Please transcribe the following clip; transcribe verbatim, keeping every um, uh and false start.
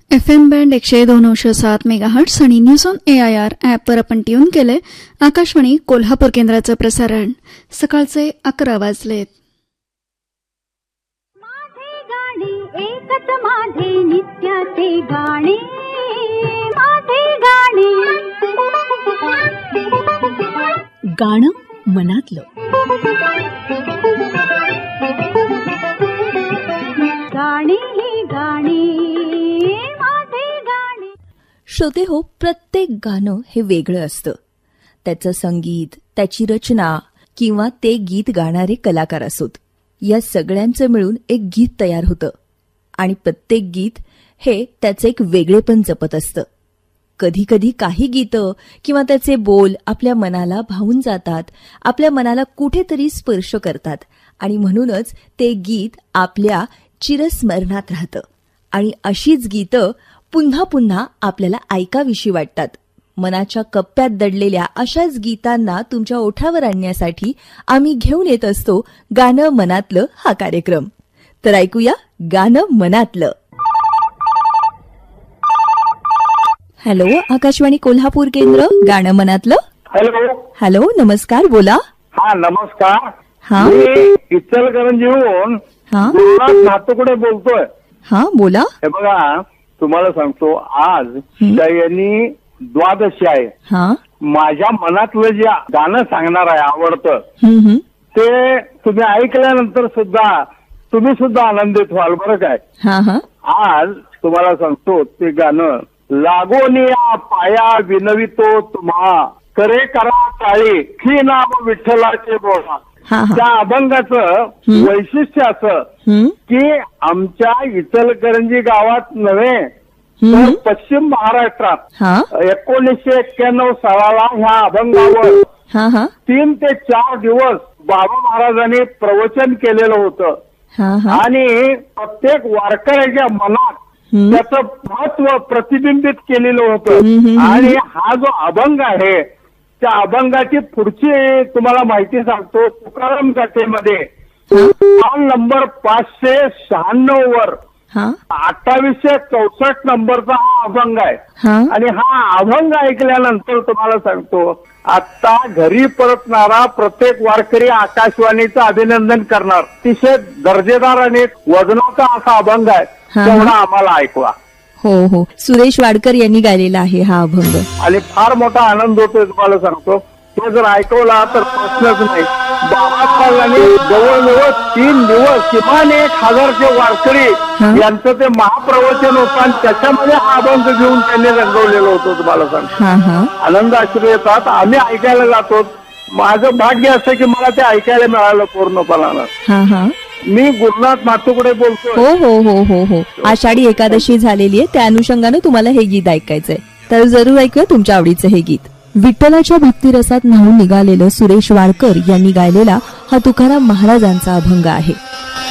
F M band एकशे दोन अंश सात मेगाहर्ट्स आणि news on A I R ॲपवर आपण ट्यून केले आकाशवाणी कोल्हापूर केंद्राचं प्रसारण. सकाळचे अकरा वाजलेत. माझे गाणे एकच माझे नित्याचे गाणे, माझे गाणे गाणं मनातलं. गाणे हे गाणे माझे गाणे. श्रोते हो, प्रत्येक गाणं हे वेगळं असतं. त्याचं संगीत, त्याची रचना किंवा ते गीत गाणारे कलाकार असोत, या सगळ्यांचं मिळून एक गीत तयार होतं आणि प्रत्येक गीत हे त्याचं एक वेगळेपण जपत असतं. कधी कधी काही गीतं किंवा त्याचे बोल आपल्या मनाला भावून जातात, आपल्या मनाला कुठेतरी स्पर्श करतात आणि म्हणूनच ते गीत आपल्या चिरस्मरणात राहतं. आणि अशीच गीतं पुन्हा पुन्हा आपल्याला ऐकावीशी वाटतात. मनाच्या कप्प्यात दडलेल्या अशाच गीतांना तुमच्या ओठावर आणण्यासाठी आम्ही घेऊन येत असतो गाणं मनातलं हा कार्यक्रम. तर ऐकूया गाणं मनातलं. हॅलो, आकाशवाणी कोल्हापूर केंद्र, गाणं मनातलं. हॅलो हॅलो, नमस्कार, बोला. हा नमस्कार. हा मी इचलकरंजीहून हा नातूकडे बोलतोय. हा बोला. हे बघा, तुम्हाला सांगतो, आज यांनी द्वादशी आहे. हा माझ्या मनातलं जे गाणं सांगणार आहे आवडतं हम्म हम्म ते तुम्ही ऐकल्यानंतर सुद्धा तुम्ही सुद्धा आनंदित व्हाल बरं काय. हा हा आज तुम्हाला सांगतो ते गाणं, लागोनिया पाया विनवितो तुम्हा, करे करा टाळी ही नाम विठ्ठलाचे बोला. हा हा त्या अभंगाचं वैशिष्ट्य असं हम्म की आमच्या इचलकरंजी गावात नव्हे तर पश्चिम महाराष्ट्रात हा एकोणीसशे एक्क्याण्णव सालाला ह्या अभंगावर हा हा तीन ते चार दिवस बाबा महाराजांनी प्रवचन केलेलं होतं हा हा आणि प्रत्येक वारकऱ्याच्या मनात त्याचं महत्व प्रतिबिंबित केलेलं होतं. आणि हा जो अभंग आहे त्या अभंगाची पुढची तुम्हाला माहिती सांगतो. तुकाराम गाथेमध्ये पान नंबर पाचशे शहाण्णव वर अठ्ठावीसशे चौसष्ट नंबरचा हा अभंग आहे. आणि हा अभंग ऐकल्यानंतर तुम्हाला सांगतो, आता घरी परतणारा प्रत्येक वारकरी आकाशवाणीचं अभिनंदन करणार. अतिशय दर्जेदार आणि वजनाचा असा अभंग आहे, तेवढा आम्हाला ऐकवा. हो हो, सुरेश वाडकर यांनी गायलेला आहे हा अभंग आणि फार मोठा आनंद होतोय तुम्हाला सांगतो. तो जर ऐकवला तर प्रश्नच नाही. बाबासाहेबांनी जवळजवळ तीन दिवस किमान एक हजारचे वारकरी यांचं ते महाप्रवचन होतं आणि त्याच्यामध्ये हा अभंग घेऊन त्यांनी रंगवलेलं होतं. तुम्हाला सांगतो, आनंद अश्रू येतात. आम्ही ऐकायला जातो. माझं भाग्य असं की मला ते ऐकायला मिळालं पूर्णपणानं. मी गुरुनाथ नातूकडे बोलतो. हो हो हो हो हो आषाढी एकादशी झालेली आहे, त्या अनुषंगानं तुम्हाला हे गीत ऐकायचंय, तर जरूर ऐकूया तुमच्या आवडीचं हे गीत. विठ्ठलाच्या भक्तिरसात न्हाऊन निघालेलं सुरेश वाडकर यांनी गायलेला हा तुकाराम महाराजांचा अभंग आहे.